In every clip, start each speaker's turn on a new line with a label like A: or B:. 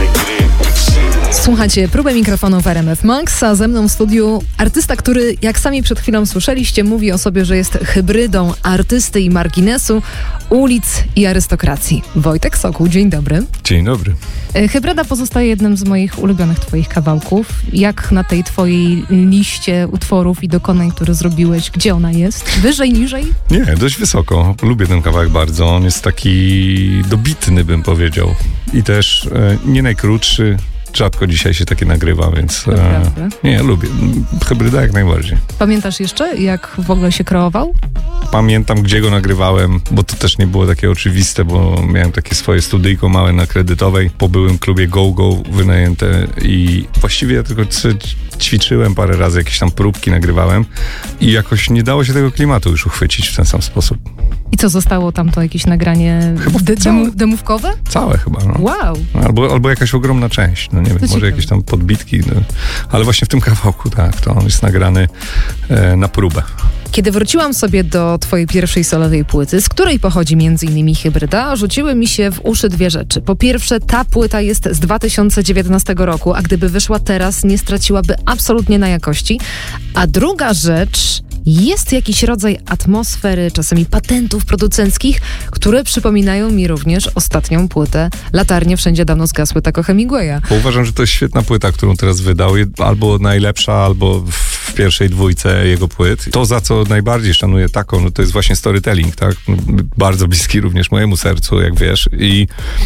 A: Słuchajcie, próbę mikrofonu w RMF Max, a ze mną w studiu artysta, który, jak sami przed chwilą słyszeliście, mówi o sobie, że jest hybrydą artysty i marginesu, ulic i arystokracji. Wojtek Sokół, dzień dobry.
B: Dzień dobry.
A: Hybryda pozostaje jednym z moich ulubionych twoich kawałków. Jak na tej twojej liście utworów i dokonań, które zrobiłeś, gdzie ona jest? Wyżej, niżej?
B: Nie, dość wysoko. Lubię ten kawałek bardzo. On jest taki dobitny, bym powiedział. I też nie najkrótszy. Rzadko dzisiaj się takie nagrywa, więc nie, lubię. Hybryda jak najbardziej.
A: Pamiętasz jeszcze, jak w ogóle się kreował?
B: Pamiętam, gdzie go nagrywałem, bo to też nie było takie oczywiste, bo miałem takie swoje studyjko małe na Kredytowej. Po byłym klubie Go wynajęte i właściwie ja tylko ćwiczyłem parę razy, jakieś tam próbki nagrywałem i jakoś nie dało się tego klimatu już uchwycić w ten sam sposób.
A: I co, zostało tam to jakieś nagranie demówkowe?
B: Całe chyba, no.
A: Wow.
B: Albo jakaś ogromna część, no nie wiem, może jakieś tam podbitki, no. Ale właśnie w tym kawałku, tak, to on jest nagrany na próbę.
A: Kiedy wróciłam sobie do twojej pierwszej solowej płyty, z której pochodzi m.in. Hybryda, rzuciły mi się w uszy dwie rzeczy. Po pierwsze, ta płyta jest z 2019 roku, a gdyby wyszła teraz, nie straciłaby absolutnie na jakości. A druga rzecz, jest jakiś rodzaj atmosfery, czasami patentów producenckich, które przypominają mi również ostatnią płytę Latarnie wszędzie dawno zgasły Taco Hemingwaya.
B: Bo uważam, że to jest świetna płyta, którą teraz wydał. Albo najlepsza, albo w pierwszej dwójce jego płyt. To, za co najbardziej szanuję Taco, no to jest właśnie storytelling, tak? Bardzo bliski również mojemu sercu, jak wiesz. I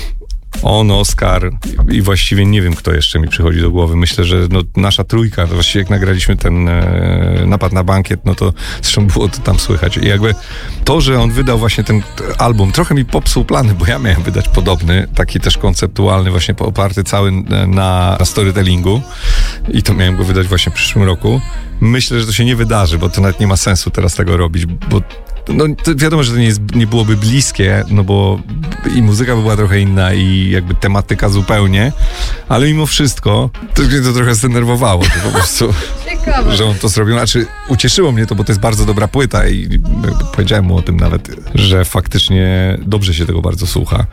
B: on, Oskar i właściwie nie wiem, kto jeszcze mi przychodzi do głowy. Myślę, że nasza trójka, właściwie jak nagraliśmy ten Napad na bankiet, no to zresztą było to tam słychać. I jakby to, że on wydał właśnie ten album, trochę mi popsuł plany, bo ja miałem wydać podobny, taki też konceptualny, właśnie oparty cały na storytellingu i to miałem go wydać właśnie w przyszłym roku. Myślę, że to się nie wydarzy, bo to nawet nie ma sensu teraz tego robić, bo to wiadomo, że to nie byłoby bliskie, no bo i muzyka by była trochę inna i jakby tematyka zupełnie, ale mimo wszystko to mnie to trochę zdenerwowało, to po prostu, że on to zrobił. Znaczy, ucieszyło mnie to, bo to jest bardzo dobra płyta i powiedziałem mu o tym nawet, że faktycznie dobrze się tego bardzo słucha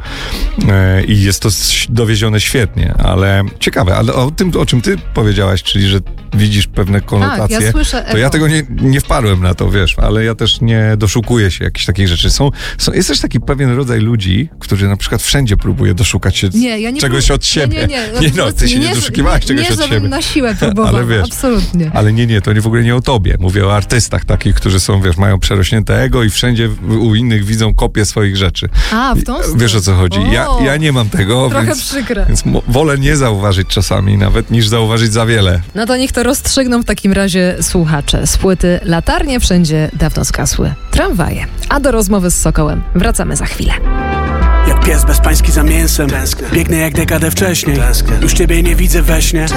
B: i jest to dowiezione świetnie, ale ciekawe, ale o tym, o czym ty powiedziałaś, czyli, że widzisz pewne konotacje,
A: ja słyszę
B: to ja tego nie wpadłem na to, wiesz, ale ja też nie doszukuję się jakichś takich rzeczy. Jest też taki pewien rodzaj ludzi, którzy na przykład wszędzie próbuje doszukać się czegoś od siebie. Nie, ty się nie doszukiwałaś czegoś od siebie.
A: Nie, na siłę próbowałam, ale wiesz, absolutnie.
B: Ale nie, to w ogóle nie o tobie. Mówię o artystach takich, którzy są, wiesz, mają przerośnięte ego i wszędzie u innych widzą kopię swoich rzeczy.
A: A, w tą stronę.
B: Wiesz, o co chodzi. Ja nie mam tego,
A: trochę przykre.
B: Więc wolę nie zauważyć czasami nawet, niż zauważyć za wiele.
A: No to niech to rozstrzygną w takim razie słuchacze. Z płyty Latarnie wszędzie dawno zgasły tramwaje. A do rozmowy z Sokołem wracamy za chwilę.
C: Jak pies bezpański za mięsem, biegnę jak dekadę wcześniej. Już ciebie nie widzę we śnie.